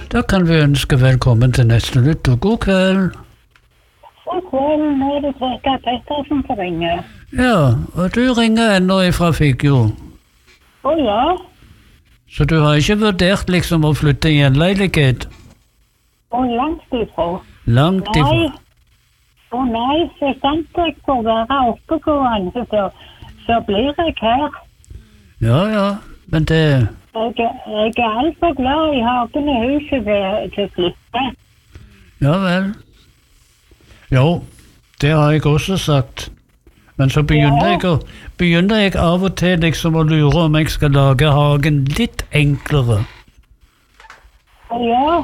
Da kan vi ønske velkommen til neste lytter. God kveld. God kveld, nå er det Greta Pettersen som ringer. Ja, og du ringer ennå ifra Figgjo. Å ja, Så du har ikke vurdert liksom å flytte i en leilighet? og langt ifra. Langt ifra. Nei, så sant jeg får være oppegående, så blir jeg her. Ja, men det... Jeg er alt for glad i hagen og huset til flytte. Ja vel. Jo, det har jeg også sagt. Men så begynner jeg av og til liksom å lure om jeg skal lage hagen litt enklere. Ja.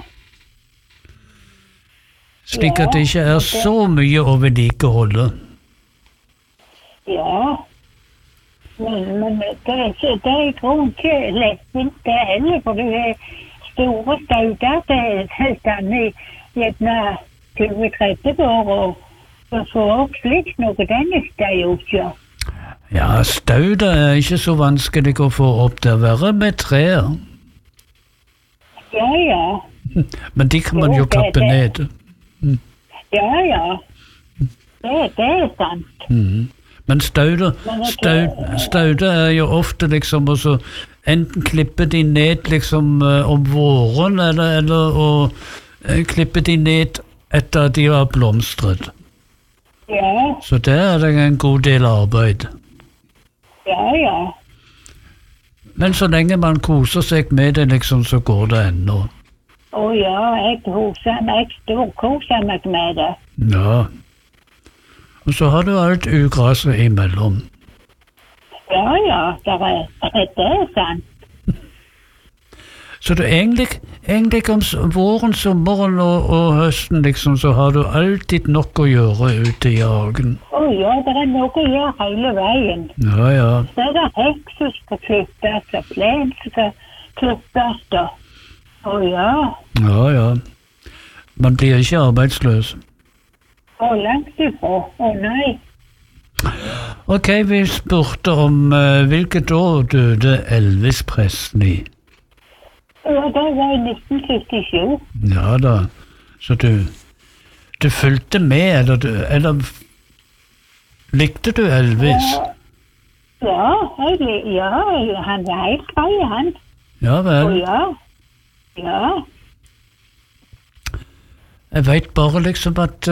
Slik at det ikke er så mye å vedlikeholde. Ja. Men det er i grunnen ikke lettvint det heller, for det er store stauder til denne gjerne 20-30 år, og få opp slik noe denne stauder. Ja, stauder er ikke så vanskelig å få opp, det er verre med trær. Ja. Men de kan man jo kappe ned. Ja. Det er sant. Men stauder er jo ofte liksom også enten klippe de ned liksom om våren, eller å klippe de ned etter at de har blomstret. Ja. Så der er det en god del arbeid. Ja. Men så lenge man koser seg med det liksom, så går det ennå. Å ja, jeg storkoser meg med det. Ja. Og så har du alt ugraset imellom. Ja, det er sant. Så du egentlig om våren, sommeren og høsten liksom, så har du alltid nok å gjøre ute i hagen. Å ja, det er noe å gjøre hele veien. Ja. Så er det hekk som skal klippes, og plen som skal klippes, da. Å ja. Ja. Man blir ikke arbeidsløs. Å, langt ifra. Å nei. Ok, vi spurte om hvilket år døde Elvis Presley. Ja, det var i 1977. Ja da, så du fulgte med, eller likte du Elvis? Ja, han var helt grei, han. Ja vel. Å ja. Jeg vet bare liksom at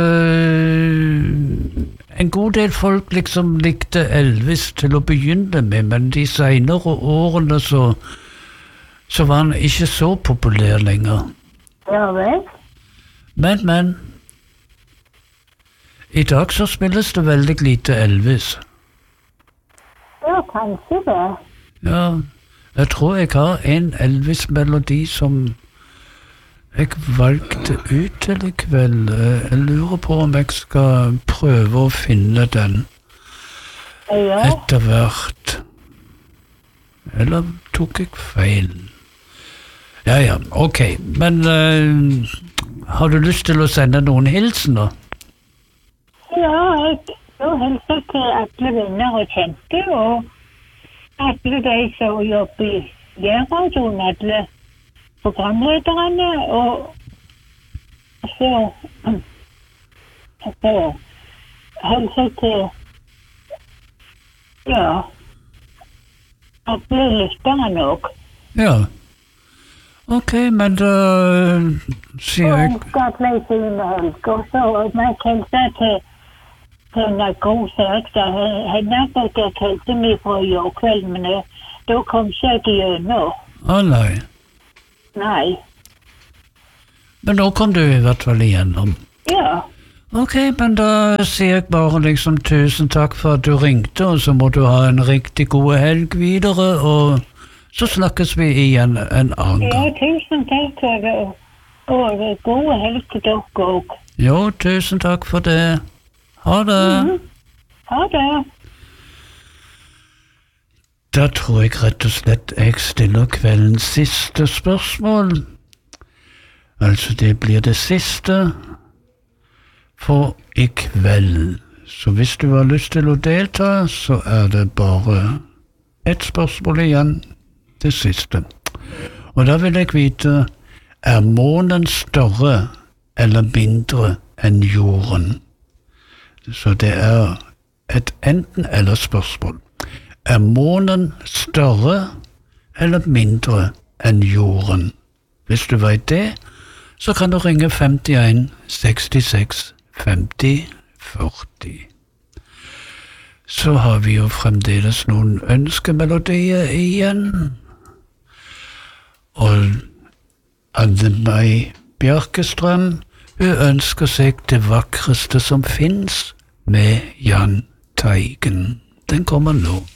en god del folk liksom likte Elvis til å begynne med, men de senere årene så var han ikke så populær lenger. Ja vel. Men i dag så spilles det veldig lite Elvis. Ja, kanskje det. Ja, jeg tror jeg har en Elvis-melodi som jeg valgte ut til i kveld. Jeg lurer på om jeg skal prøve å finne den etter hvert. Eller tok jeg feil? Ja, ok. Men har du lyst til å sende noen hilsener? Ja, jeg hilser til alle venner og kjente, og alle de som jobber i Gjerdradioen, alle programlederne, og så hilser til alle lytterne også. Ja. Ok, men da sier jeg... Og skal bli fine helg, og så jeg hilser til narkose. Henne fikk jeg hilse meg fra i år kveld, men da kom jeg ikke gjennom. Nei. Nei. Men nå kom du i hvert fall igjennom. Ja. Ok, men da sier jeg bare liksom tusen takk for at du ringte, og så må du ha en riktig god helg videre, og så snakkes vi igjen en annen gang. Ja, tusen takk for det, og god helg til dere også. Jo, tusen takk for det. Ha det. Ha det. Da tror jeg rett og slett jeg stiller kveldens siste spørsmål. Altså, det blir det siste for i kveld. Så hvis du har lyst til å delta, så er det bare ett spørsmål igjen, det siste. Og da vil jeg vite, Er månen større eller mindre enn jorden? Så det er et enten-eller-spørsmål. Er månen større eller mindre enn jorden? Hvis du vet det, så kan du ringe 51 66 50 40. Så har vi jo fremdeles noen ønskemelodier igjen. Og Anne-Mai Bjerkestrøm, hun ønsker seg det vakreste som finnes med Jahn Teigen. Den kommer nå.